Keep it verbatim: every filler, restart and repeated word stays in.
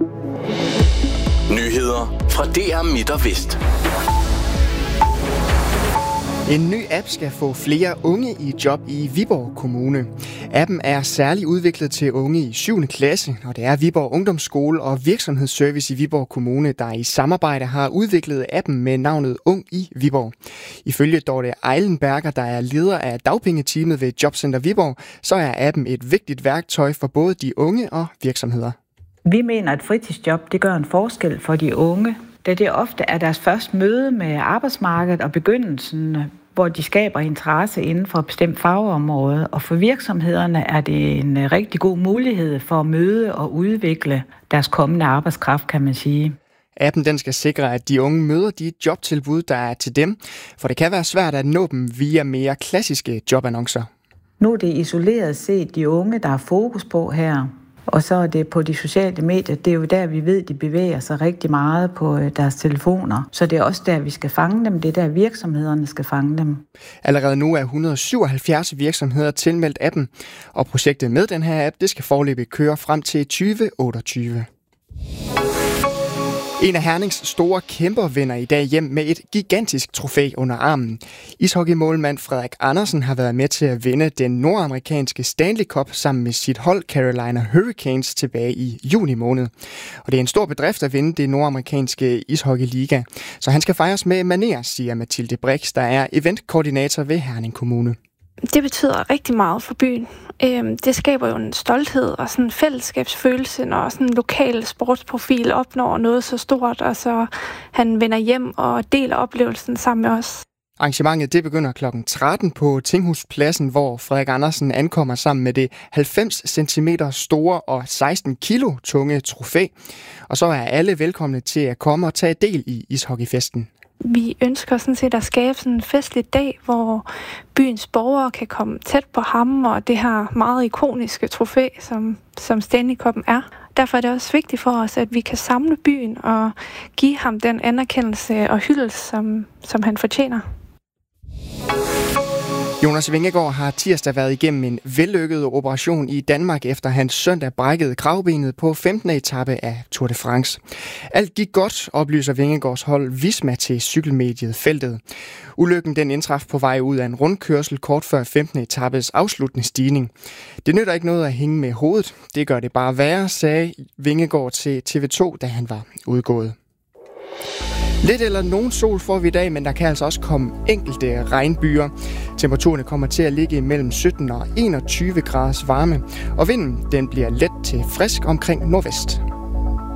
Nyheder fra D R Midt og Vest. En ny app skal få flere unge i job i Viborg Kommune. Appen er særligt udviklet til unge i syvende klasse, og det er Viborg Ungdomsskole og Virksomhedsservice i Viborg Kommune, der i samarbejde har udviklet appen med navnet Ung i Viborg. Ifølge Dorte Eilenberger, der er leder af dagpengeteamet ved Jobcenter Viborg, så er appen et vigtigt værktøj for både de unge og virksomheder. Vi mener, at fritidsjob det gør en forskel for de unge, da det ofte er deres første møde med arbejdsmarkedet og begyndelsen, hvor de skaber interesse inden for et bestemt fagområde. Og for virksomhederne er det en rigtig god mulighed for at møde og udvikle deres kommende arbejdskraft, kan man sige. Appen den skal sikre, at de unge møder de jobtilbud, der er til dem, for det kan være svært at nå dem via mere klassiske jobannoncer. Nu er det isoleret set de unge, der er fokus på her. Og så er det på de sociale medier, det er jo der, vi ved, de bevæger sig rigtig meget på deres telefoner. Så det er også der, vi skal fange dem. Det er der, virksomhederne skal fange dem. Allerede nu er et hundrede og syvoghalvfjerds virksomheder tilmeldt appen, og projektet med den her app, det skal foreløbig køre frem til tyve otteogtyve. En af Hernings store kæmper vender i dag hjem med et gigantisk trofæ under armen. Ishockeymålmand Frederik Andersen har været med til at vinde den nordamerikanske Stanley Cup sammen med sit hold Carolina Hurricanes tilbage i juni måned. Og det er en stor bedrift at vinde det nordamerikanske ishockeyliga. Så han skal fejres med manér, siger Mathilde Brix, der er eventkoordinator ved Herning Kommune. Det betyder rigtig meget for byen. Det skaber jo en stolthed og sådan en fællesskabsfølelse, når sådan en lokal sportsprofil opnår noget så stort, og så han vender hjem og deler oplevelsen sammen med os. Arrangementet det begynder klokken tretten på Tinghuspladsen, hvor Frederik Andersen ankommer sammen med det halvfems centimeter store og seksten kilo tunge trofæ. Og så er alle velkomne til at komme og tage del i ishockeyfesten. Vi ønsker sådan set at skabe sådan en festlig dag, hvor byens borgere kan komme tæt på ham og det her meget ikoniske trofæ, som, som Stanley Cup'en er. Derfor er det også vigtigt for os, at vi kan samle byen og give ham den anerkendelse og hyldest, som, som han fortjener. Jonas Vingegaard har tirsdag været igennem en vellykket operation i Danmark, efter hans søndag brækkede kravbenet på femtende etape af Tour de France. Alt gik godt, oplyser Vingegaards hold Visma til cykelmediet Feltet. Ulykken den indtraf på vej ud af en rundkørsel kort før femtende etapes afsluttende stigning. Det nytter ikke noget at hænge med hovedet. Det gør det bare værre, sagde Vingegaard til T V to, da han var udgået. Lidt eller nogen sol får vi i dag, men der kan altså også komme enkelte regnbyger. Temperaturerne kommer til at ligge mellem sytten og enogtyve graders varme, og vinden den bliver let til frisk omkring nordvest.